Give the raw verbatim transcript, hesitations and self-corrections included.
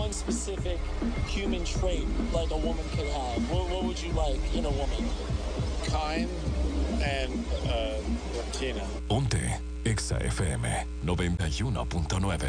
one specific human trait like a woman could have, what, what would you like in a woman? Kind and uh, Latina. Ponte Exa F M noventa y uno punto nueve.